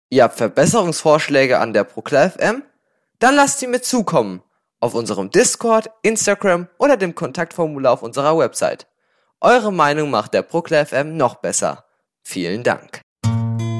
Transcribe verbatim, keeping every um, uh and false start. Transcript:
Ihr habt Verbesserungsvorschläge an der Procla F M? Dann lasst sie mir zukommen. Auf unserem Discord, Instagram oder dem Kontaktformular auf unserer Website. Eure Meinung macht der Procla F M noch besser. Vielen Dank.